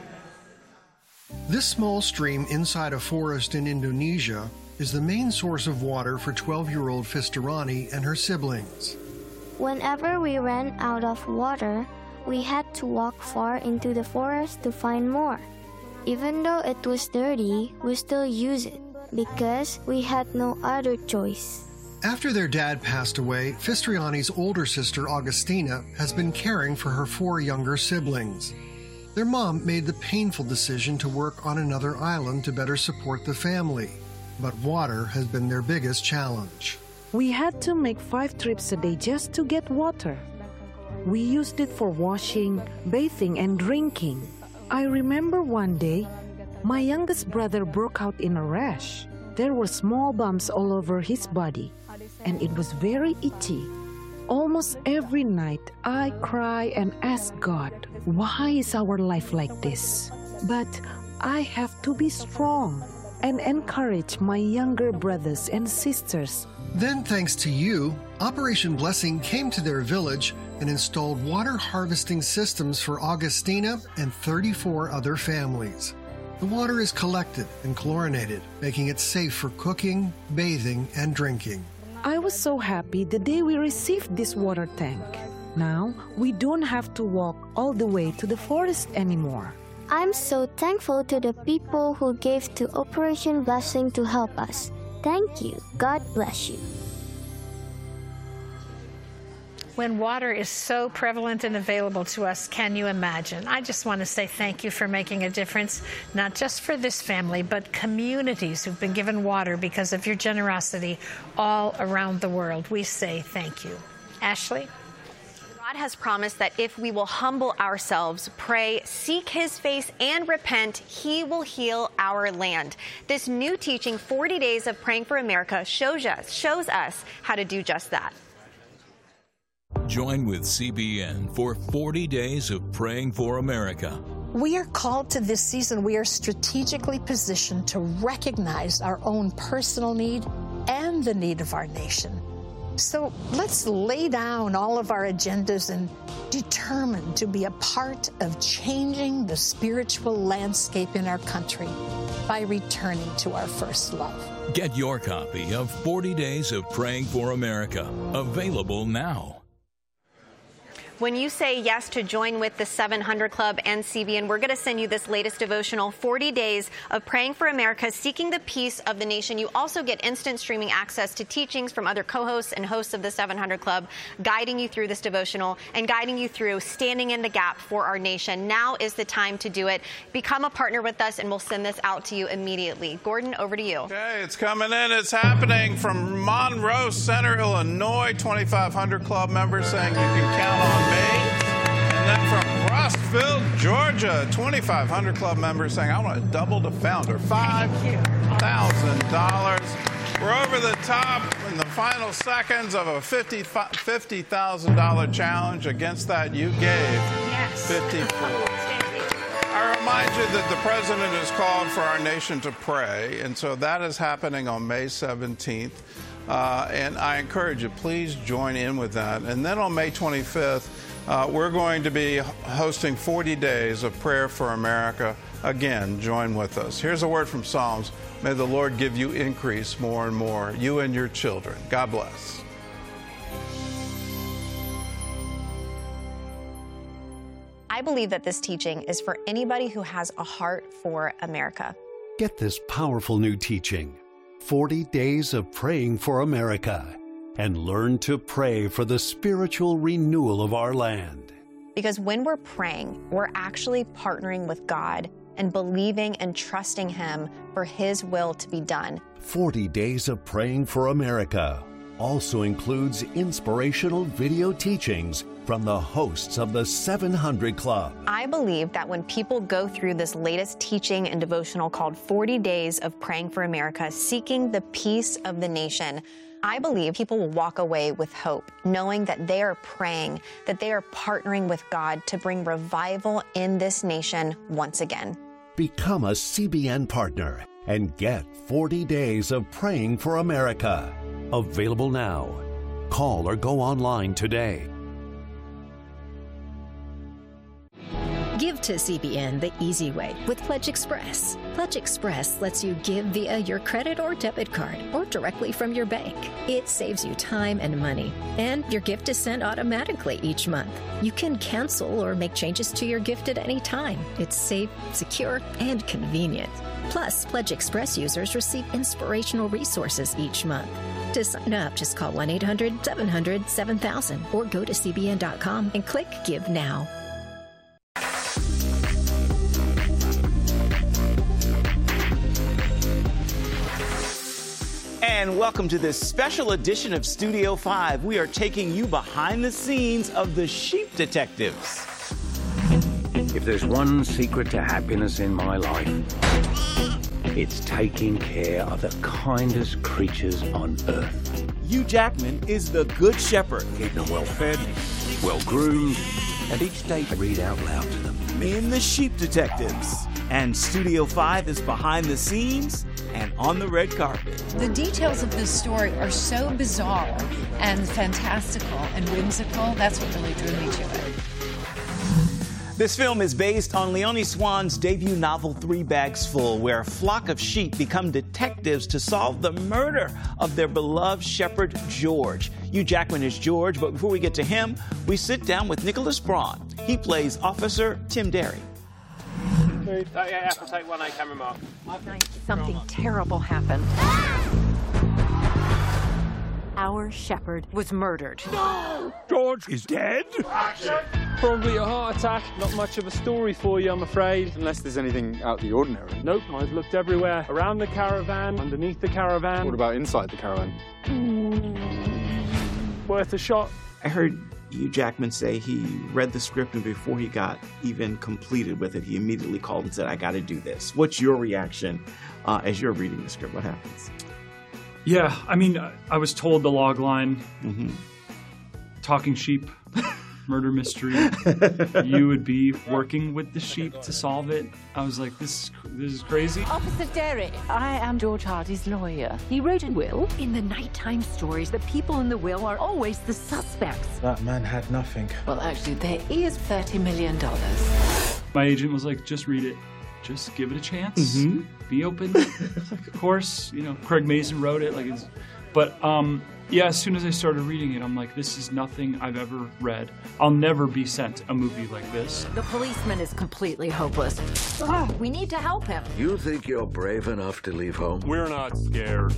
This small stream inside a forest in Indonesia is the main source of water for twelve-year-old Fistarani and her siblings. Whenever we ran out of water, we had to walk far into the forest to find more. Even though it was dirty, we still use it because we had no other choice. After their dad passed away, Fistarani's older sister Augustina has been caring for her four younger siblings. Their mom made the painful decision to work on another island to better support the family, but water has been their biggest challenge. We had to make five trips a day just to get water. We used it for washing, bathing, and drinking. I remember one day, my youngest brother broke out in a rash. There were small bumps all over his body, and it was very itchy. Almost every night, I cry and ask God, why is our life like this? But I have to be strong and encourage my younger brothers and sisters. Then, thanks to you, Operation Blessing came to their village and installed water harvesting systems for Augustina and thirty-four other families. The water is collected and chlorinated, making it safe for cooking, bathing, and drinking. I was so happy the day we received this water tank. Now, we don't have to walk all the way to the forest anymore. I'm so thankful to the people who gave to Operation Blessing to help us. Thank you. God bless you. When water is so prevalent and available to us, can you imagine? I just want to say thank you for making a difference, not just for this family, but communities who've been given water because of your generosity all around the world. We say thank you. Ashley? God has promised that if we will humble ourselves, pray, seek his face, and repent, he will heal our land. This new teaching, forty days of Praying for America, shows us, shows us how to do just that. Join with C B N for forty days of Praying for America. We are called to this season. We are strategically positioned to recognize our own personal need and the need of our nation. So let's lay down all of our agendas and determine to be a part of changing the spiritual landscape in our country by returning to our first love. Get your copy of forty days of Praying for America, available now. When you say yes to join with the seven hundred Club and C B N, we're going to send you this latest devotional, forty days of Praying for America, Seeking the Peace of the Nation. You also get instant streaming access to teachings from other co-hosts and hosts of the seven hundred Club, guiding you through this devotional and guiding you through standing in the gap for our nation. Now is the time to do it. Become a partner with us, and we'll send this out to you immediately. Gordon, over to you. Okay, it's coming in. It's happening from Monroe Center, Illinois. twenty-five hundred Club members saying you can count on me. And then from Rossville, Georgia, twenty-five hundred Club members saying, I want to double the founder, five thousand dollars. We're over the top in the final seconds of a fifty thousand dollars challenge. Against that, you gave yes. fifty-four. I remind you that the president has called for our nation to pray, and so that is happening on May seventeenth. Uh, and I encourage you, please join in with that. And then on May twenty-fifth, uh, we're going to be hosting forty days of Prayer for America. Again, join with us. Here's a word from Psalms. May the Lord give you increase more and more, you and your children. God bless. I believe that this teaching is for anybody who has a heart for America. Get this powerful new teaching, forty days of Praying for America, and learn to pray for the spiritual renewal of our land. Because when we're praying, we're actually partnering with God and believing and trusting Him for His will to be done. forty Days of Praying for America also includes inspirational video teachings from the hosts of the seven hundred Club. I believe that when people go through this latest teaching and devotional called forty Days of Praying for America, seeking the peace of the nation, I believe people will walk away with hope, knowing that they are praying, that they are partnering with God to bring revival in this nation once again. Become a C B N partner and get forty Days of Praying for America. Available now. Call or go online today. Give to C B N the easy way with Pledge Express. Pledge Express lets you give via your credit or debit card or directly from your bank. It saves you time and money, and your gift is sent automatically each month. You can cancel or make changes to your gift at any time. It's safe, secure, and convenient. Plus, Pledge Express users receive inspirational resources each month. To sign up, just call one eight hundred seven hundred seven thousand or go to C B N dot com and click Give Now. And welcome to this special edition of Studio five. We are taking you behind the scenes of the Sheep Detectives. If there's one secret to happiness in my life, it's taking care of the kindest creatures on earth. Hugh Jackman is the Good Shepherd. Keep them well fed, well groomed, and each day I read out loud to them. In the Sheep Detectives. And Studio five is behind the scenes and on the red carpet. The details of this story are so bizarre and fantastical and whimsical. That's what really drew me to it. This film is based on Leonie Swan's debut novel, Three Bags Full, where a flock of sheep become detectives to solve the murder of their beloved shepherd, George. Hugh Jackman is George, but before we get to him, we sit down with Nicholas Braun. He plays Officer Tim Derry. Take one A camera mark. Something terrible happened. Our shepherd was murdered. No! George is dead? Probably a heart attack. Not much of a story for you, I'm afraid. Unless there's anything out of the ordinary. Nope, I've looked everywhere. Around the caravan, underneath the caravan. What about inside the caravan? Mm, worth a shot. I heard Hugh Jackman say he read the script, and before he got even completed with it, he immediately called and said, I got to do this. What's your reaction uh, as you're reading the script? What happens? Yeah, I mean, I was told the log line, mm-hmm. talking sheep, murder mystery. You would be working with the sheep to solve it. I was like, this is, this is crazy. Officer Derry, I am George Hardy's lawyer. He wrote a will. In the nighttime stories, the people in the will are always the suspects. That man had nothing. Well, actually, there is thirty million dollars. My agent was like, just read it. Just give it a chance. Mm-hmm. Be open. Of course, you know, Craig Mazin wrote it. Like, it's, but um, yeah, as soon as I started reading it, I'm like, this is nothing I've ever read. I'll never be sent a movie like this. The policeman is completely hopeless. Oh, we need to help him. You think you're brave enough to leave home? We're not scared.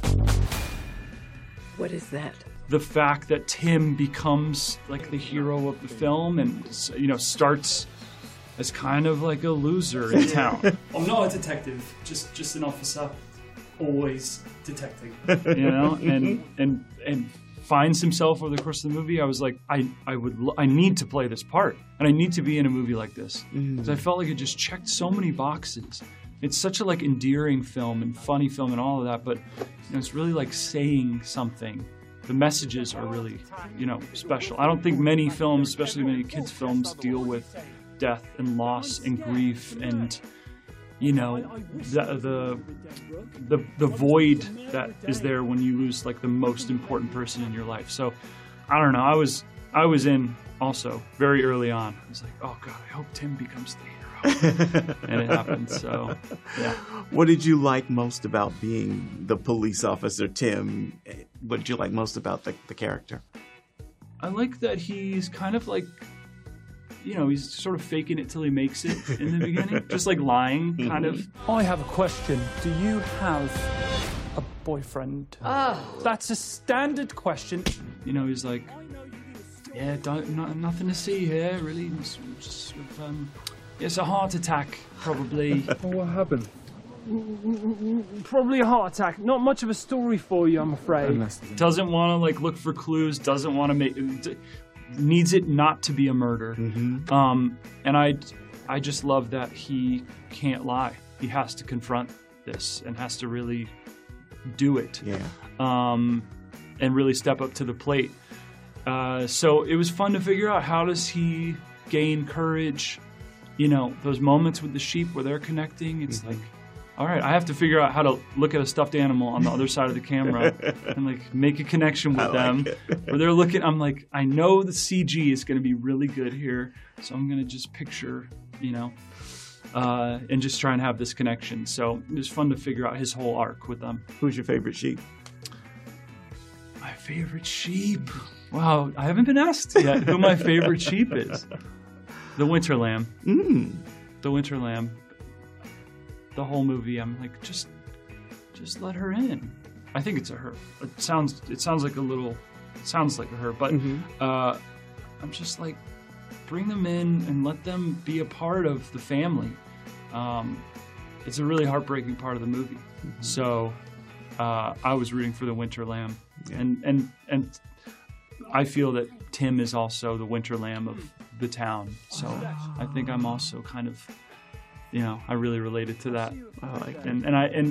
What is that? The fact that Tim becomes like the hero of the film and, you know, starts as kind of like a loser in town. I'm not a detective, just just an officer, always detecting, you know, and and and finds himself over the course of the movie. I was like, I I would I need to play this part, and I need to be in a movie like this because I felt like it just checked so many boxes. It's such a like endearing film and funny film and all of that, but you know, it's really like saying something. The messages are really, you know, special. I don't think many films, especially many kids' films, deal with death and loss and grief and, you know, the, the the the void that is there when you lose like the most important person in your life. So I don't know, I was I was in also very early on. I was like, oh God, I hope Tim becomes the hero. And it happened. So yeah. What did you like most about being the police officer, Tim? What did you like most about the, the character? I like that he's kind of like, you know, he's sort of faking it till he makes it in the beginning. Just like lying, kind of. I have a question. Do you have a boyfriend? Oh. That's a standard question. You know, he's like, yeah, don't, no, nothing to see here, really. Just, just sort of, um, it's a heart attack, probably. Oh, what happened? Probably a heart attack. Not much of a story for you, I'm afraid. Doesn't want to like look for clues. Doesn't want to make. D- needs it not to be a murder. Mm-hmm. Um, and I, I just love that he can't lie. He has to confront this and has to really do it. Yeah. Um, and really step up to the plate. Uh, so it was fun to figure out, how does he gain courage? You know, those moments with the sheep where they're connecting. It's mm-hmm. like, all right, I have to figure out how to look at a stuffed animal on the other side of the camera and like make a connection with I like them. it. Where they're looking, I'm like, I know the C G is going to be really good here, so I'm going to just picture, you know, uh, and just try and have this connection. So it was fun to figure out his whole arc with them. Who's your favorite sheep? My favorite sheep? Wow, I haven't been asked yet who my favorite sheep is. The Winter Lamb. Mm. The Winter Lamb. The whole movie, I'm like, just, just let her in. I think it's a her. It sounds, it sounds like a little, it sounds like a her, but mm-hmm. uh, I'm just like, bring them in and let them be a part of the family. Um, it's a really heartbreaking part of the movie. Mm-hmm. So uh, I was rooting for the Winter Lamb, yeah. and and and I feel that Tim is also the Winter Lamb of the town. So I think I'm also kind of. You know, I really related to that. I like that. And and I and